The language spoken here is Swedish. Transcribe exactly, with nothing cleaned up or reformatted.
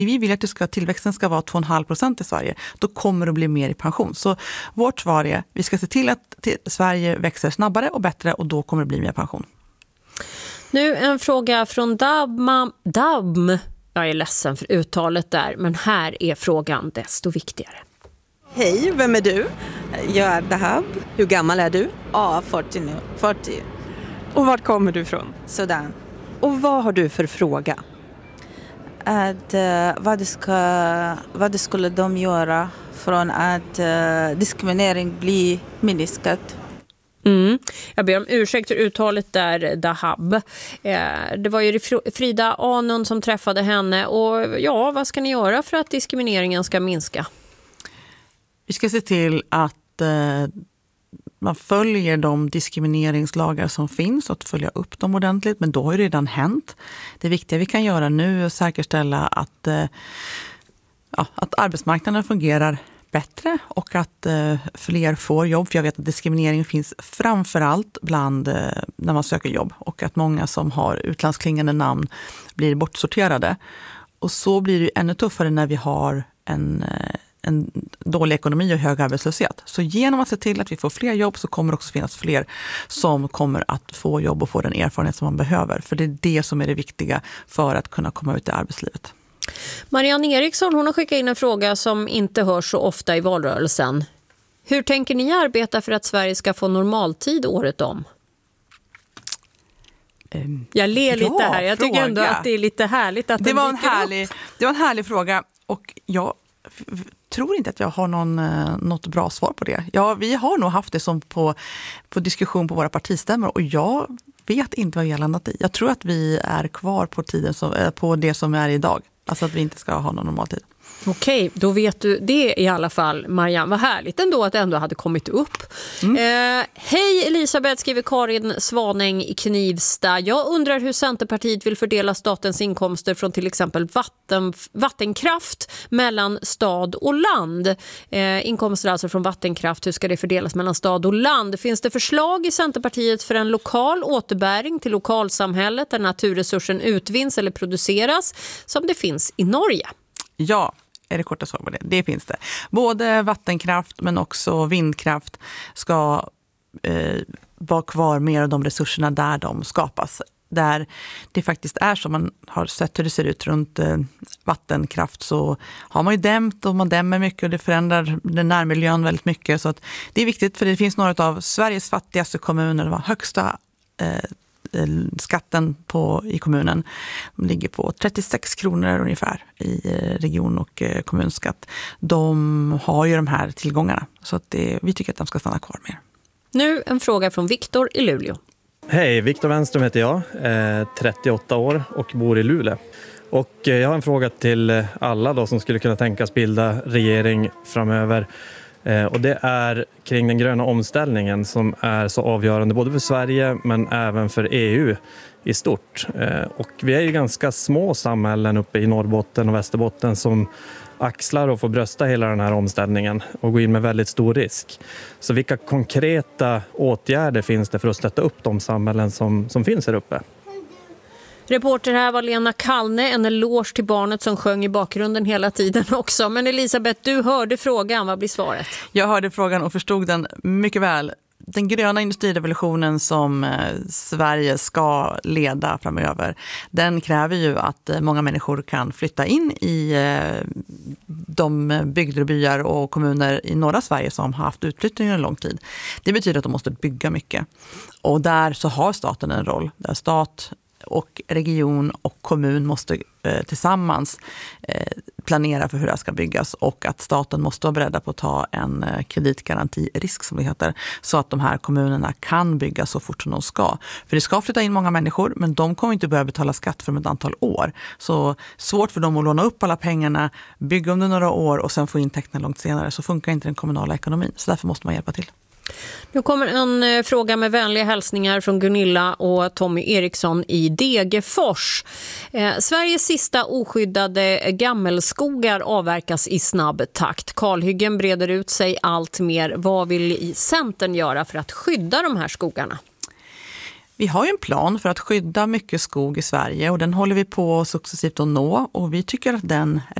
Vi vill att det ska, tillväxten ska vara två komma fem procent i Sverige. Då kommer det bli mer i pension. Så vårt svar är, vi ska se till att till Sverige växer snabbare och bättre och då kommer det bli mer pension. Nu en fråga från Dabma, Dabm. Jag är ledsen för uttalet där, men här är frågan desto viktigare. Hej, vem är du? Jag är Dahab. Hur gammal är du? Ja, fyrtio nu. fyrtio. Och vart kommer du ifrån? Sudan. Och vad har du för fråga? Att, uh, vad, det ska, vad det skulle de göra från att uh, diskriminering blir minskat? Mm. Jag ber om ursäkt för uttalet där, Dahab. Eh, det var ju Frida Anund som träffade henne. Och ja, vad ska ni göra för att diskrimineringen ska minska? Vi ska se till att eh, man följer de diskrimineringslagar som finns och att följa upp dem ordentligt. Men då har ju redan hänt. Det viktiga vi kan göra nu är att säkerställa att, eh, ja, att arbetsmarknaden fungerar bättre och att eh, fler får jobb. För jag vet att diskriminering finns framförallt bland eh, när man söker jobb. Och att många som har utlandsklingande namn blir bortsorterade. Och så blir det ju ännu tuffare när vi har en... Eh, en dålig ekonomi och hög arbetslöshet. Så genom att se till att vi får fler jobb så kommer det också finnas fler som kommer att få jobb och få den erfarenhet som man behöver. För det är det som är det viktiga för att kunna komma ut i arbetslivet. Marianne Eriksson, hon har skickat in en fråga som inte hörs så ofta i valrörelsen. Hur tänker ni arbeta för att Sverige ska få normaltid året om? Um, Jag ler lite här. Jag tycker ändå att det är lite härligt att det var en dyker härlig, upp. Det var en härlig fråga och jag tror inte att jag har någon, något bra svar på det. Ja, vi har nog haft det som på, på diskussion på våra partistämmor och jag vet inte vad vi har landat i. Jag tror att vi är kvar på, tiden som, på det som är idag. Alltså att vi inte ska ha någon normaltid. Okej, då vet du det i alla fall, Marianne. Vad härligt ändå att det ändå hade kommit upp. Mm. Eh, Hej Elisabeth, skriver Karin Svanäng i Knivsta. Jag undrar hur Centerpartiet vill fördela statens inkomster från till exempel vatten, vattenkraft mellan stad och land. Eh, inkomster alltså från vattenkraft, hur ska det fördelas mellan stad och land? Finns det förslag i Centerpartiet för en lokal återbäring till lokalsamhället där naturresursen utvinns eller produceras som det finns i Norge? Ja, är det korta svar på det. Det finns det. Både vattenkraft men också vindkraft ska eh, vara kvar mer av de resurserna där de skapas. Där det faktiskt är som man har sett hur det ser ut runt eh, vattenkraft så har man ju dämt och man dämmer mycket och det förändrar den närmiljön väldigt mycket. Så att det är viktigt för det finns några av Sveriges fattigaste kommuner, de har högsta eh, skatten på, i kommunen ligger på trettiosex kronor ungefär i region- och kommunskatt. De har ju de här tillgångarna så att det, vi tycker att de ska stanna kvar mer. Nu en fråga från Viktor i Luleå. Hej, Viktor Wenström heter jag, eh, trettioåtta år och bor i Luleå. Och eh, jag har en fråga till alla då som skulle kunna tänkas bilda regering framöver. Eh, och det är kring den gröna omställningen som är så avgörande både för Sverige men även för E U i stort. Eh, och vi är ju ganska små samhällen uppe i Norrbotten och Västerbotten som axlar och får brösta hela den här omställningen och gå in med väldigt stor risk. Så vilka konkreta åtgärder finns det för att stötta upp de samhällen som, som finns här uppe? Reporter här var Lena Kallne, en eloge till barnet som sjöng i bakgrunden hela tiden också. Men Elisabeth, du hörde frågan, vad blir svaret? Jag hörde frågan och förstod den mycket väl. Den gröna industrirevolutionen som Sverige ska leda framöver, den kräver ju att många människor kan flytta in i de bygder och byar och kommuner i norra Sverige som har haft utflyttning under en lång tid. Det betyder att de måste bygga mycket. Och där så har staten en roll. Där stat och region och kommun måste eh, tillsammans eh, planera för hur det ska byggas och att staten måste vara beredda på att ta en eh, kreditgarantirisk som det heter så att de här kommunerna kan bygga så fort som de ska. För det ska flytta in många människor men de kommer inte börja betala skatt för ett antal år. Så svårt för dem att låna upp alla pengarna, bygga under några år och sen få intäkterna långt senare så funkar inte den kommunala ekonomin. Så därför måste man hjälpa till. Nu kommer en eh, fråga med vänliga hälsningar från Gunilla och Tommy Eriksson i Degerfors. Eh, Sveriges sista oskyddade gammelskogar avverkas i snabb takt. Kalhyggen breder ut sig allt mer. Vad vill Centern göra för att skydda de här skogarna? Vi har ju en plan för att skydda mycket skog i Sverige och den håller vi på successivt att nå och vi tycker att den